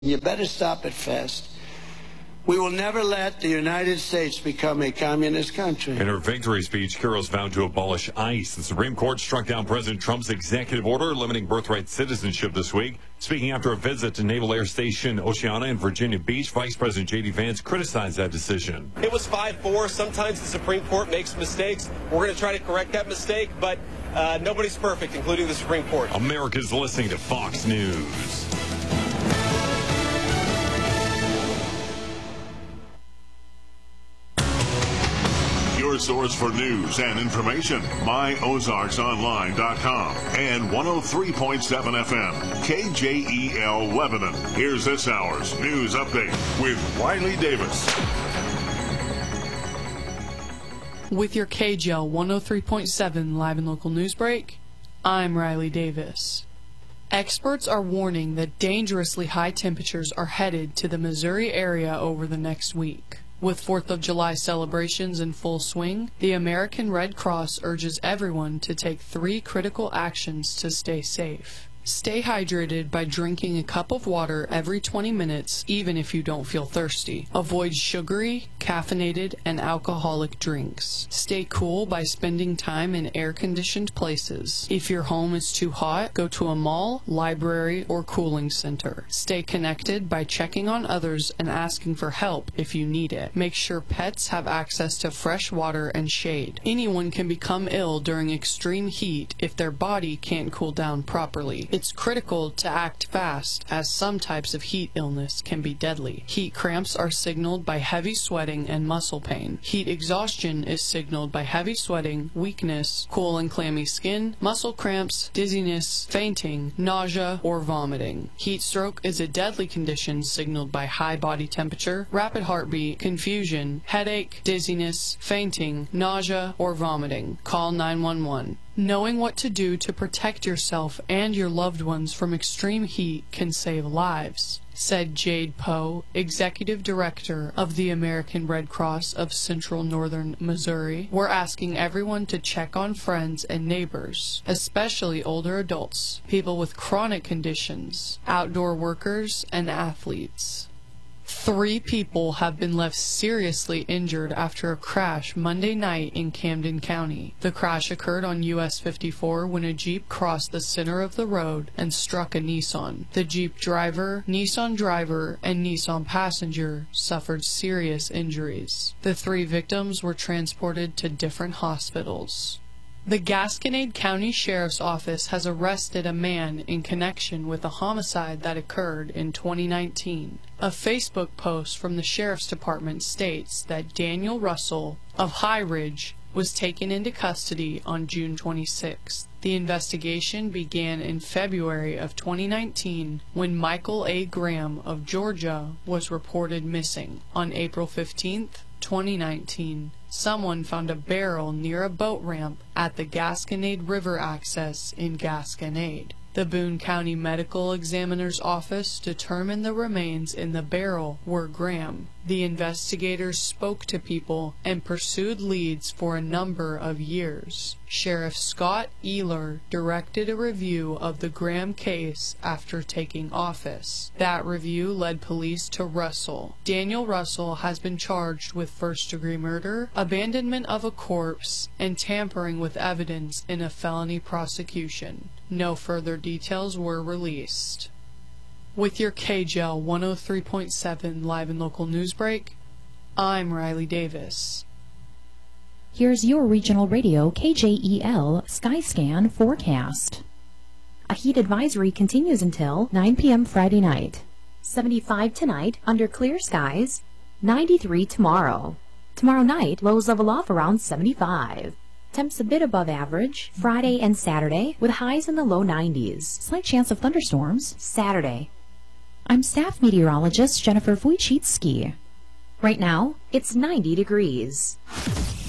You better stop it fast. We will never let the United States become a communist country. In her victory speech, Quiroz vowed to abolish ICE. The Supreme Court struck down President Trump's executive order limiting birthright citizenship this week. Speaking after a visit to Naval Air Station Oceana in Virginia Beach, Vice President J.D. Vance criticized that decision. It was 5-4. Sometimes the Supreme Court makes mistakes. We're going to try to correct that mistake, but nobody's perfect, including the Supreme Court. America's listening to Fox News. Your source for news and information, myozarksonline.com and 103.7 FM, KJEL Lebanon. Here's this hour's news update with Riley Davis. With your KJEL 103.7 live and local news break, I'm Riley Davis. Experts are warning that dangerously high temperatures are headed to the Missouri area over the next week. With 4th of July celebrations in full swing, the American Red Cross urges everyone to take 3 critical actions to stay safe. Stay hydrated by drinking a cup of water every 20 minutes, even if you don't feel thirsty. Avoid sugary, caffeinated, and alcoholic drinks. Stay cool by spending time in air-conditioned places. If your home is too hot, go to a mall, library, or cooling center. Stay connected by checking on others and asking for help if you need it. Make sure pets have access to fresh water and shade. Anyone can become ill during extreme heat if their body can't cool down properly. It's critical to act fast, as some types of heat illness can be deadly. Heat cramps are signaled by heavy sweating and muscle pain. Heat exhaustion is signaled by heavy sweating, weakness, cool and clammy skin, muscle cramps, dizziness, fainting, nausea, or vomiting. Heat stroke is a deadly condition signaled by high body temperature, rapid heartbeat, confusion, headache, dizziness, fainting, nausea, or vomiting. Call 911. Knowing what to do to protect yourself and your loved ones from extreme heat can save lives, said Jade Poe, Executive Director of the American Red Cross of Central Northern Missouri. We're asking everyone to check on friends and neighbors, especially older adults, people with chronic conditions, outdoor workers, and athletes. 3 people have been left seriously injured after a crash Monday night in Camden County. The crash occurred on US 54 when a Jeep crossed the center of the road and struck a Nissan. The Jeep driver, Nissan driver, and Nissan passenger suffered serious injuries. The 3 victims were transported to different hospitals. The Gasconade County Sheriff's Office has arrested a man in connection with a homicide that occurred in 2019. A Facebook post from the Sheriff's Department states that Daniel Russell of High Ridge was taken into custody on June 26th. The investigation began in February of 2019 when Michael A. Graham of Georgia was reported missing. On April 15th, 2019, someone found a barrel near a boat ramp at the Gasconade River access in Gasconade. The Boone County Medical Examiner's Office determined the remains in the barrel were Graham. The investigators spoke to people and pursued leads for a number of years. Sheriff Scott Ehler directed a review of the Graham case after taking office. That review led police to Russell. Daniel Russell has been charged with first-degree murder, abandonment of a corpse, and tampering with evidence in a felony prosecution. No further details were released. With your KJEL 103.7 live and local news break, I'm Riley Davis. Here's your regional radio KJEL Skyscan forecast. A heat advisory continues until 9 p.m. Friday night. 75 tonight under clear skies, 93 tomorrow. Tomorrow night, lows level off around 75. Temps a bit above average Friday and Saturday with highs in the low 90s. Slight chance of thunderstorms Saturday. I'm staff meteorologist Jennifer Wojcicki. Right now, it's 90 degrees.